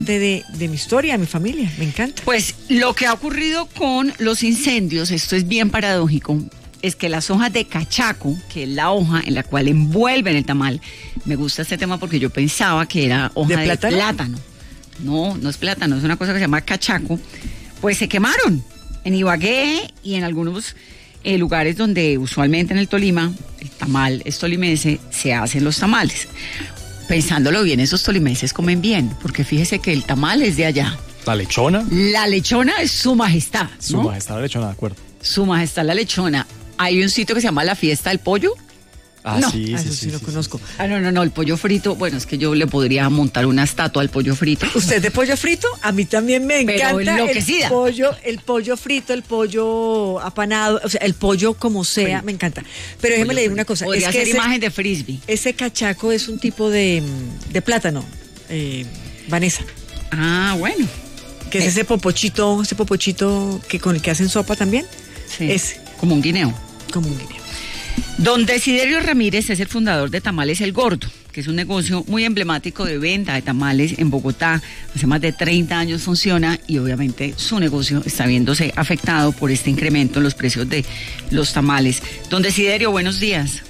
de mi historia, de mi familia, me encanta. Pues lo que ha ocurrido con los incendios, esto es bien paradójico, es que las hojas de cachaco, que es la hoja en la cual envuelven el tamal, me gusta este tema porque yo pensaba que era hoja de plátano. No, no es plátano, es una cosa que se llama cachaco. Pues se quemaron en Ibagué y en algunos lugares donde usualmente en el Tolima, el tamal es tolimense, se hacen los tamales. Pensándolo bien, esos tolimenses comen bien, porque fíjese que el tamal es de allá. ¿La lechona? La lechona es su majestad, ¿no? Su majestad la lechona, de acuerdo. Su majestad la lechona. Hay un sitio que se llama La Fiesta del Pollo. Eso sí lo conozco. No, el pollo frito, bueno, es que yo le podría montar una estatua al pollo frito. ¿Usted de pollo frito? A mí también me encanta el pollo frito, el pollo apanado, o sea, el pollo como sea, me encanta. Pero déjeme leer una cosa. Podría ser imagen de frisbee. Ese cachaco es un tipo de plátano, Vanessa. Ah, bueno. Que es ese popochito que con el que hacen sopa también. Sí. Ese. Como un guineo. Don Desiderio Ramírez es el fundador de Tamales El Gordo, que es un negocio muy emblemático de venta de tamales en Bogotá. Hace más de 30 años funciona y obviamente su negocio está viéndose afectado por este incremento en los precios de los tamales. Don Desiderio, buenos días.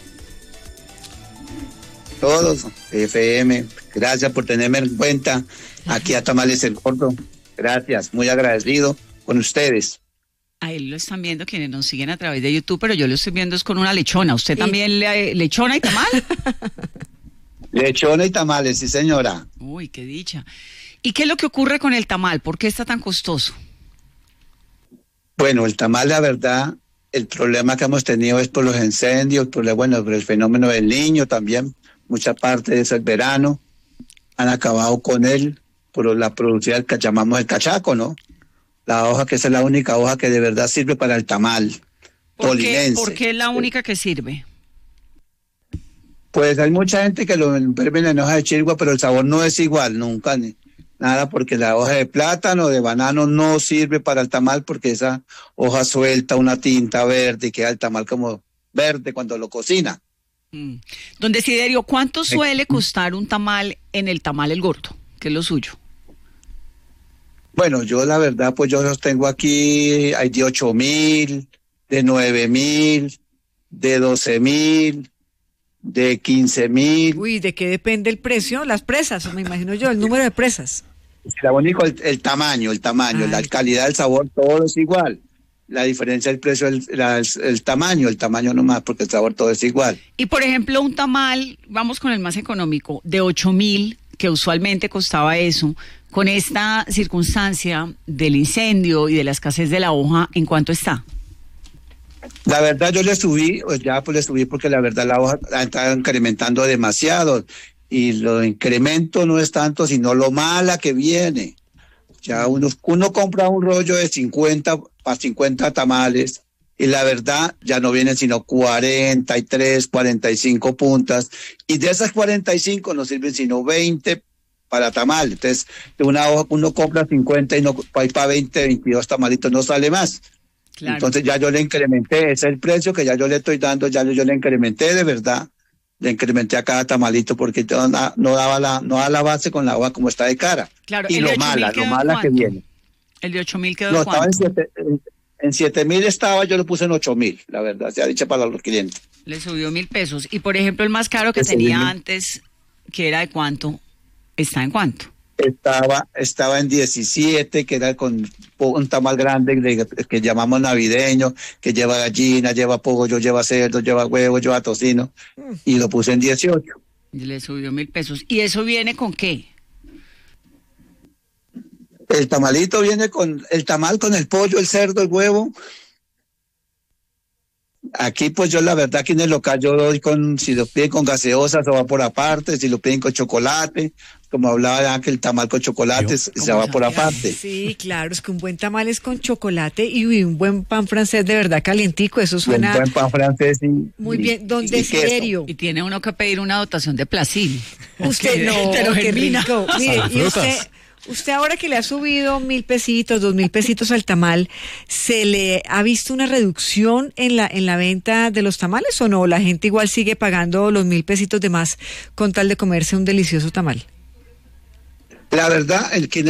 Todos, FM, gracias por tenerme en cuenta aquí a Tamales El Gordo. Gracias, muy agradecido con ustedes. A él lo están viendo quienes nos siguen a través de YouTube, pero yo lo estoy viendo es con una lechona. ¿Usted también lechona y tamal? Lechona y tamales, sí señora. Uy, qué dicha. ¿Y qué es lo que ocurre con el tamal? ¿Por qué está tan costoso? Bueno, el tamal, la verdad, el problema que hemos tenido es por los incendios, por el fenómeno del Niño también. Mucha parte de eso el verano. Han acabado con él por la producción que llamamos el cachaco, ¿no? La hoja que es la única hoja que de verdad sirve para el tamal tolimense. ¿Por qué es la única que sirve? Pues hay mucha gente que lo envuelven en hoja de chirgua, pero el sabor no es igual, nunca, nada, porque la hoja de plátano o de banano no sirve para el tamal porque esa hoja suelta una tinta verde y queda el tamal como verde cuando lo cocina. Don Desiderio, ¿cuánto suele costar un tamal en el Tamal El Gordo, que es lo suyo? Bueno, yo la verdad, pues yo los tengo aquí, hay de 8.000, de 9.000, de 12.000, de 15.000. Uy, ¿de qué depende el precio? Las presas, me imagino yo, el número de presas. Lo único, el tamaño, la calidad, el sabor, todo es igual. La diferencia del precio es el tamaño nomás, porque el sabor todo es igual. Y por ejemplo, un tamal, vamos con el más económico, de 8.000, que usualmente costaba eso, con esta circunstancia del incendio y de la escasez de la hoja, ¿en cuánto está? La verdad yo le subí porque la verdad la hoja está incrementando demasiado y lo incremento no es tanto sino lo mala que viene. Ya uno compra un rollo de 50 para 50 tamales y la verdad ya no vienen sino 43, 45 puntas y de esas 45 no sirven sino 20 para tamal. Entonces, de una hoja uno compra 50 y no para 20, 22 tamalitos no sale más. Claro. Entonces ya yo le incrementé, ese es el precio que ya yo le estoy dando, ya yo le incrementé de verdad, le incrementé a cada tamalito porque no daba la base con la hoja como está de cara. Claro, y lo mala que viene. El de 8.000 quedó no, ¿cuánto? Estaba en 7.000 estaba, yo lo puse en 8.000, la verdad, se ha dicho para los clientes. Le subió 1.000 pesos. Y por ejemplo, el más caro que tenía antes, que era de cuánto, ¿está en cuánto? Estaba en 17, que era con un tamal grande que llamamos navideño, que lleva gallina, lleva pollo, lleva cerdo, lleva huevo, lleva tocino, y lo puse en 18. Y le subió 1.000 pesos. ¿Y eso viene con qué? El tamalito viene con el tamal, con el pollo, el cerdo, el huevo. Aquí pues yo la verdad aquí en el local yo doy si lo piden con gaseosa se va por aparte, si lo piden con chocolate, como hablaba ya que el tamal con chocolate se va por aparte. Sí, claro, es que un buen tamal es con chocolate y un buen pan francés de verdad calientico, eso suena... Un buen pan francés muy bien, don Desiderio. Y tiene uno que pedir una dotación de Placil. Usted no, qué rico. Mire, y usted ahora que le ha subido 1.000 pesitos, 2.000 pesitos al tamal, ¿se le ha visto una reducción en la venta de los tamales o no? ¿La gente igual sigue pagando los 1.000 pesitos de más con tal de comerse un delicioso tamal? La verdad, el que